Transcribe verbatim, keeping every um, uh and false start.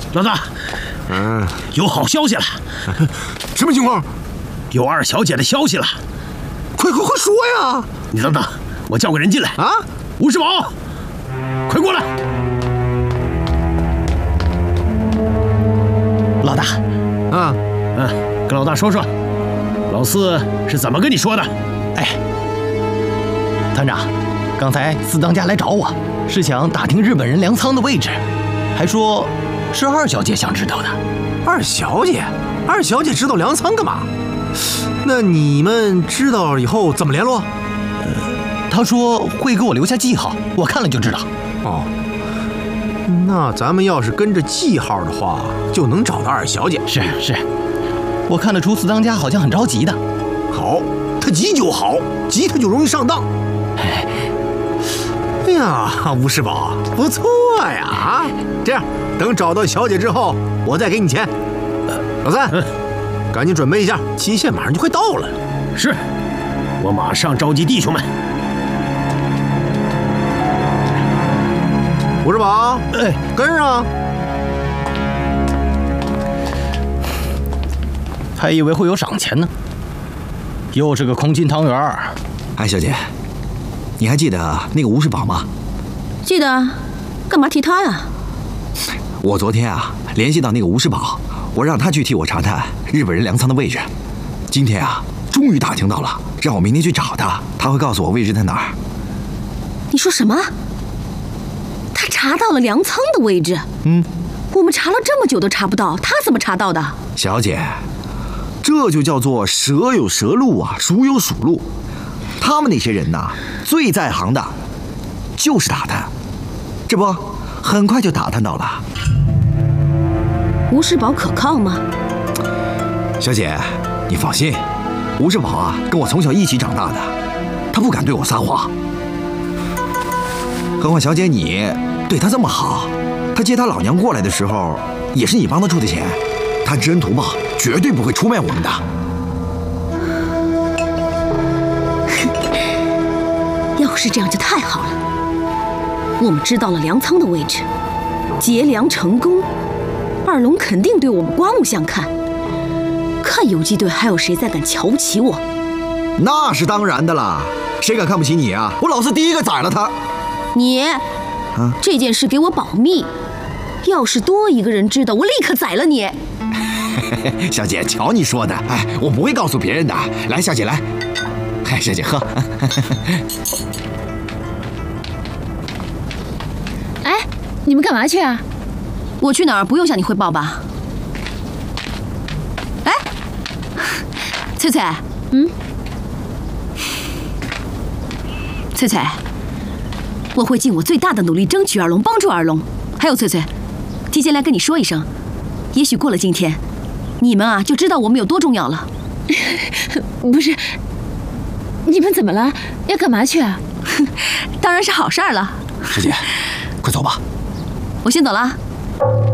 老大， 嗯， 有好消息了。 什么情况？ 有二小姐的消息了。 快快快说呀！ 你等等，我叫个人进来。 啊， 吴世宝，快过来。老大， 啊， 嗯，跟老大说说，老四是怎么跟你说的？ 哎，团长，刚才四当家来找我，是想打听日本人粮仓的位置，还说是二小姐想知道的。 二小姐，二小姐知道粮仓干嘛？那你们知道以后怎么联络？ 呃，他说会给我留下记号，我看了就知道。 哦，那咱们要是跟着记号的话，就能找到二小姐。 是是，我看得出四当家好像很着急的。 好，他急就好，急他就容易上当。 哎， 哎呀，吴世宝，不错呀！啊，这样，等找到小姐之后，我再给你钱。老三。嗯，赶紧准备一下，期限马上就快到了。 是，我马上召集弟兄们。 吴世宝，哎，跟上。 还以为会有赏钱呢，又是个空心汤圆。 哎，小姐，你还记得那个吴世宝吗？ 记得，干嘛提他呀？ 我昨天啊联系到那个吴世宝。我让他去替我查探日本人粮仓的位置。今天啊，终于打听到了，让我明天去找他，他会告诉我位置在哪儿。 你说什么？他查到了粮仓的位置？ 嗯， 我们查了这么久都查不到，他怎么查到的？ 小姐，这就叫做蛇有蛇路啊，鼠有鼠路。他们那些人呐，最在行的就是打探，这不，很快就打探到了。 吴世宝可靠吗？ 小姐，你放心，吴世宝啊，跟我从小一起长大的，他不敢对我撒谎。何况小姐你对他这么好，他接他老娘过来的时候，也是你帮他出的钱，他知恩图报，绝对不会出卖我们的。 要是这样就太好了，我们知道了粮仓的位置，劫粮成功。二龙肯定对我们刮目相看，看游击队还有谁再敢瞧不起我？ 那是当然的啦，谁敢看不起你啊？我老四第一个宰了他。 你，啊，这件事给我保密，要是多一个人知道，我立刻宰了你。 小姐，瞧你说的，哎，我不会告诉别人的。来，小姐来，哎，小姐喝。 哎，你们干嘛去啊？ 我去哪儿不用向你汇报吧？哎，翠翠， 嗯， 翠翠，我会尽我最大的努力争取二龙，帮助二龙。还有翠翠，提前来跟你说一声，也许过了今天，你们啊就知道我们有多重要了。 不是，你们怎么了？要干嘛去啊？ 当然是好事儿了。 师姐，快走吧。 我先走了。